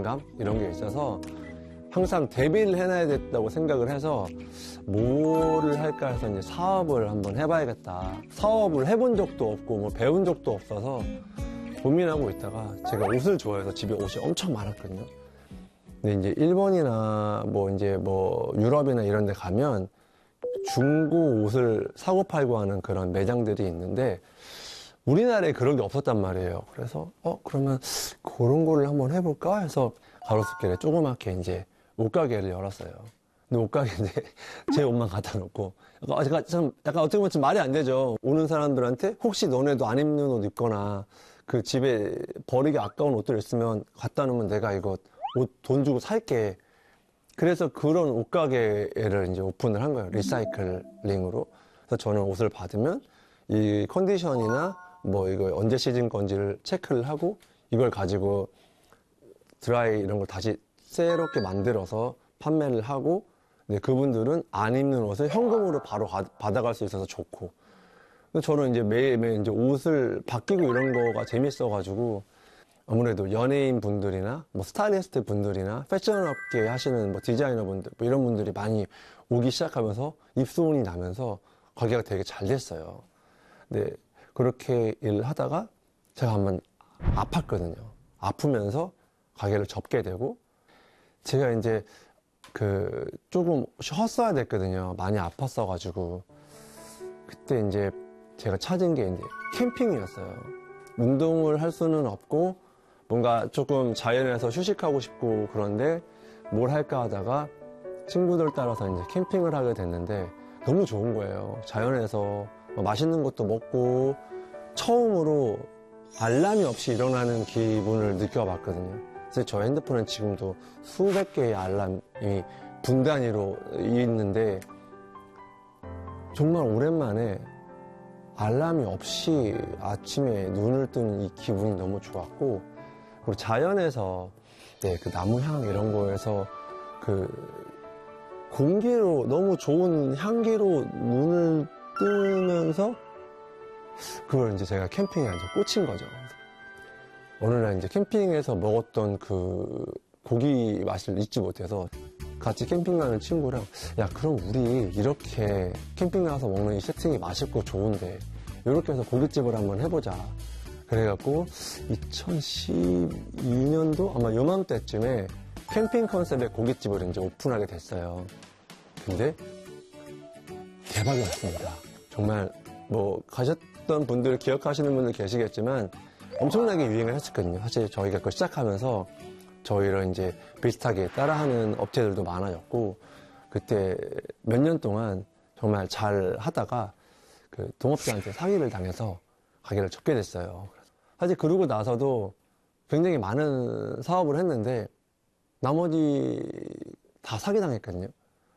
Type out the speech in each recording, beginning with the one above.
자신감 이런 게 있어서 항상 대비를 해놔야 됐다고 생각을 해서 뭐를 할까 해서 이제 사업을 한번 해봐야겠다. 사업을 해본 적도 없고 뭐 배운 적도 없어서 고민하고 있다가 제가 옷을 좋아해서 집에 옷이 엄청 많았거든요. 근데 이제 일본이나 뭐 이제 뭐 유럽이나 이런 데 가면 중고 옷을 사고 팔고 하는 그런 매장들이 있는데 우리나라에 그런 게 없었단 말이에요. 그래서 그러면 그런 거를 한번 해볼까 해서 가로수길에 조그맣게 이제 옷가게를 열었어요. 근데 옷가게인데 제 옷만 갖다 놓고 약간 어떻게 보면 좀 말이 안 되죠. 오는 사람들한테 혹시 너네도 안 입는 옷 입거나 그 집에 버리기 아까운 옷들 있으면 갖다 놓으면 내가 이거 옷 돈 주고 살게. 그래서 그런 옷가게를 이제 오픈을 한 거예요. 리사이클링으로. 그래서 저는 옷을 받으면 이 컨디션이나 뭐 이거 언제 시즌 건지를 체크를 하고 이걸 가지고 드라이 이런 걸 다시 새롭게 만들어서 판매를 하고 그분들은 안 입는 옷을 현금으로 바로 받아갈 수 있어서 좋고 저는 이제 매일매일 이제 옷을 바뀌고 이런 거가 재밌어가지고 아무래도 연예인 분들이나 뭐 스타일리스트 분들이나 패션 업계 하시는 뭐 디자이너 분들 뭐 이런 분들이 많이 오기 시작하면서 입소문이 나면서 가게가 되게 잘 됐어요. 근데 그렇게 일을 하다가 제가 한번 아팠거든요. 아프면서 가게를 접게 되고 제가 이제 조금 쉬었어야 됐거든요. 많이 아팠어가지고 그때 이제 제가 찾은 게 이제 캠핑이었어요. 운동을 할 수는 없고 뭔가 조금 자연에서 휴식하고 싶고 그런데 뭘 할까 하다가 친구들 따라서 이제 캠핑을 하게 됐는데 너무 좋은 거예요. 자연에서 맛있는 것도 먹고 처음으로 알람이 없이 일어나는 기분을 느껴봤거든요. 그래서 저 핸드폰은 지금도 수백 개의 알람이 분 단위로 있는데 정말 오랜만에 알람이 없이 아침에 눈을 뜨는 이 기분이 너무 좋았고 그리고 자연에서 그 나무 향 이런 거에서 그 공기로 너무 좋은 향기로 눈을 뜨면서 그걸 이제 제가 캠핑에 이제 꽂힌 거죠. 어느 날 이제 캠핑에서 먹었던 그 고기 맛을 잊지 못해서 같이 캠핑 가는 친구랑 야 그럼 우리 이렇게 캠핑 나가서 먹는 이 세팅이 맛있고 좋은데 이렇게 해서 고깃집을 한번 해보자. 그래갖고 2012년도 아마 요맘때쯤에 캠핑 컨셉의 고깃집을 이제 오픈하게 됐어요. 근데 대박이 났습니다. 정말 뭐 가셨던 분들 기억하시는 분들 계시겠지만 엄청나게 유행을 했었거든요. 사실 저희가 그걸 시작하면서 저희를 이제 비슷하게 따라하는 업체들도 많아졌고 그때 몇 년 동안 정말 잘 하다가 그 동업자한테 사기를 당해서 가게를 접게 됐어요. 사실 그러고 나서도 굉장히 많은 사업을 했는데 나머지 다 사기당했거든요.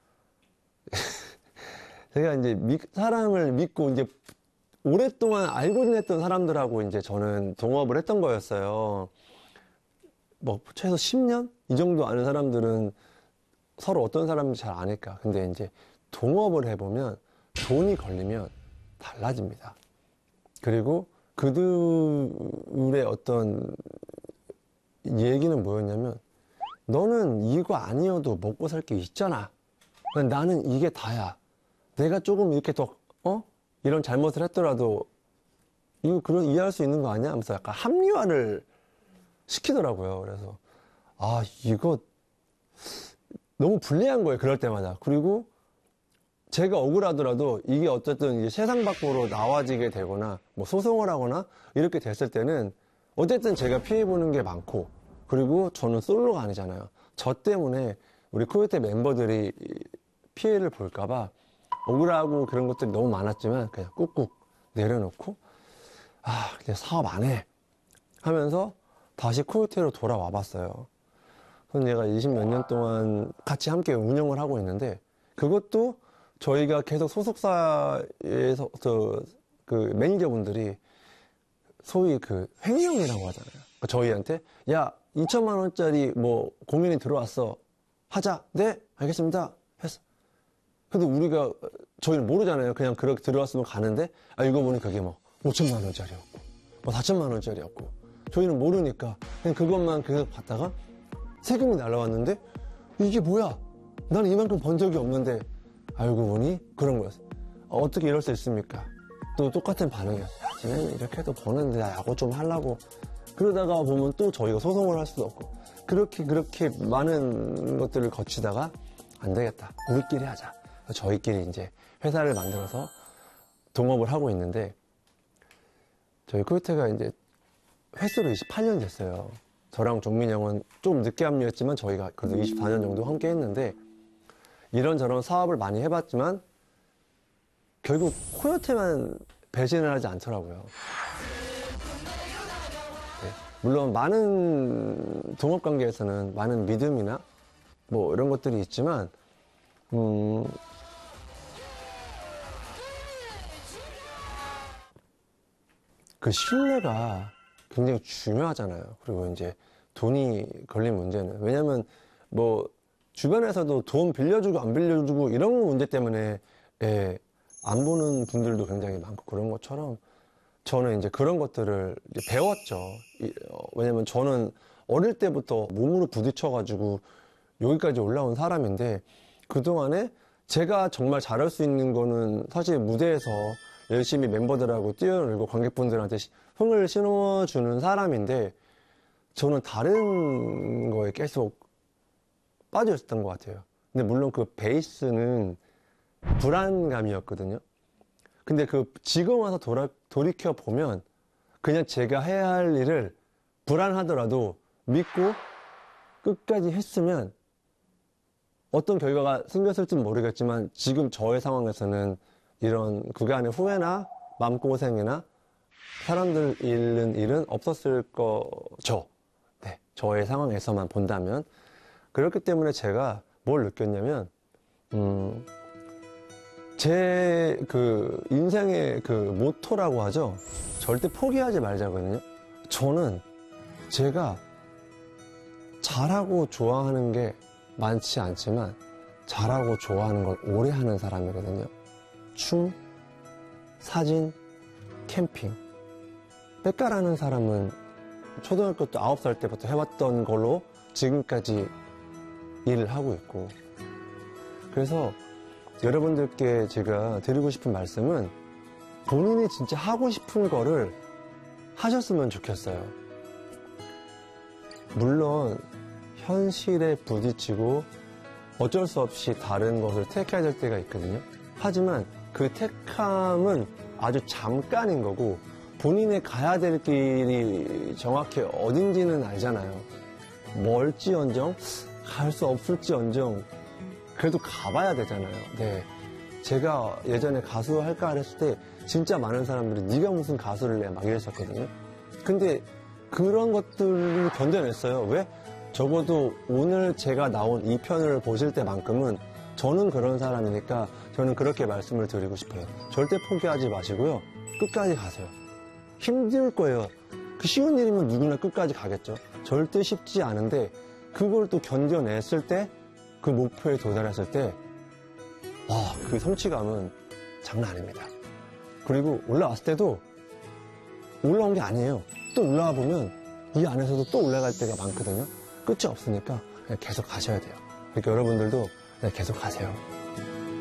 제가 이제 사람을 믿고 이제 오랫동안 알고 지냈던 사람들하고 이제 저는 동업을 했던 거였어요. 뭐 최소 10년? 이 정도 아는 사람들은 서로 어떤 사람인지 잘 아니까. 근데 이제 동업을 해보면 돈이 걸리면 달라집니다. 그리고 그들의 어떤 얘기는 뭐였냐면 너는 이거 아니어도 먹고 살 게 있잖아. 나는 이게 다야. 내가 조금 이렇게 더 이런 잘못을 했더라도 이거 이해할 수 있는 거 아니야? 하면서 약간 합리화를 시키더라고요. 그래서 이거 너무 불리한 거예요. 그럴 때마다. 그리고 제가 억울하더라도 이게 어쨌든 이제 세상 밖으로 나와지게 되거나 뭐 소송을 하거나 이렇게 됐을 때는 어쨌든 제가 피해보는 게 많고 그리고 저는 솔로가 아니잖아요. 저 때문에 우리 코요테 멤버들이 피해를 볼까봐 억울하고 그런 것들이 너무 많았지만 그냥 꾹꾹 내려놓고 그냥 사업 안 해 하면서 다시 코요테로 돌아와 봤어요. 그럼 내가 20몇 년 동안 같이 함께 운영을 하고 있는데 그것도 저희가 계속 소속사에서 그 매니저분들이 소위 그 횡령이라고 하잖아요. 그러니까 저희한테 야 2천만 원짜리 뭐 공연이 들어왔어 하자. 네 알겠습니다 했어. 근데 저희는 모르잖아요. 그냥 그렇게 들어왔으면 가는데 알고 보니 그게 뭐 5천만 원짜리였고 뭐 4천만 원짜리였고 저희는 모르니까 그냥 그것만 계속 받다가 세금이 날라왔는데 이게 뭐야? 나는 이만큼 번 적이 없는데 알고 보니 그런 거였어. 어떻게 이럴 수 있습니까? 또 똑같은 반응이었어. 쟤는 이렇게 해도 버는데 야구 좀 하려고. 그러다가 보면 또 저희가 소송을 할 수도 없고 그렇게 많은 것들을 거치다가 안 되겠다. 우리끼리 하자. 저희끼리 이제 회사를 만들어서 동업을 하고 있는데 저희 코요테가 이제 횟수로 28년 됐어요. 저랑 종민이 형은 좀 늦게 합류했지만 저희가 그래도 24년 정도 함께 했는데 이런저런 사업을 많이 해봤지만 결국 코요테만 배신을 하지 않더라고요. 네. 물론 많은 동업관계에서는 많은 믿음이나 뭐 이런 것들이 있지만 그 신뢰가 굉장히 중요하잖아요. 그리고 이제 돈이 걸린 문제는 왜냐면 뭐 주변에서도 돈 빌려주고 안 빌려주고 이런 문제 때문에 안 보는 분들도 굉장히 많고 그런 것처럼 저는 이제 그런 것들을 이제 배웠죠. 왜냐면 저는 어릴 때부터 몸으로 부딪혀가지고 여기까지 올라온 사람인데 그동안에 제가 정말 잘할 수 있는 거는 사실 무대에서 열심히 멤버들하고 뛰어놀고 관객분들한테 흥을 심어주는 사람인데 저는 다른 거에 계속 빠져 있었던 것 같아요. 근데 물론 그 베이스는 불안감이었거든요. 근데 그 지금 와서 돌이켜 보면 그냥 제가 해야 할 일을 불안하더라도 믿고 끝까지 했으면 어떤 결과가 생겼을지는 모르겠지만 지금 저의 상황에서는 이런 그간의 후회나 마음고생이나 사람들 잃는 일은 없었을 거죠. 네, 저의 상황에서만 본다면. 그렇기 때문에 제가 뭘 느꼈냐면 제 그 인생의 그 모토라고 하죠. 절대 포기하지 말자거든요. 저는 제가 잘하고 좋아하는 게 많지 않지만 잘하고 좋아하는 걸 오래 하는 사람이거든요. 춤, 사진, 캠핑. 백가라는 사람은 초등학교 때 9살 때부터 해왔던 걸로 지금까지 일을 하고 있고 그래서 여러분들께 제가 드리고 싶은 말씀은 본인이 진짜 하고 싶은 거를 하셨으면 좋겠어요. 물론 현실에 부딪히고 어쩔 수 없이 다른 것을 택해야 될 때가 있거든요. 하지만 그 택함은 아주 잠깐인 거고 본인의 가야 될 길이 정확히 어딘지는 알잖아요. 멀지언정 갈 수 없을지언정 그래도 가봐야 되잖아요. 네, 제가 예전에 가수 할까 했을 때 진짜 많은 사람들이 네가 무슨 가수를 해 막 이랬었거든요. 근데 그런 것들을 견뎌냈어요. 왜? 적어도 오늘 제가 나온 이 편을 보실 때만큼은 저는 그런 사람이니까 저는 그렇게 말씀을 드리고 싶어요. 절대 포기하지 마시고요. 끝까지 가세요. 힘들 거예요. 그 쉬운 일이면 누구나 끝까지 가겠죠. 절대 쉽지 않은데 그걸 또 견뎌냈을 때 그 목표에 도달했을 때 그 성취감은 장난 아닙니다. 그리고 올라왔을 때도 올라온 게 아니에요. 또 올라와 보면 이 안에서도 또 올라갈 때가 많거든요. 끝이 없으니까 그냥 계속 가셔야 돼요. 그러니까 여러분들도 그냥 계속 가세요.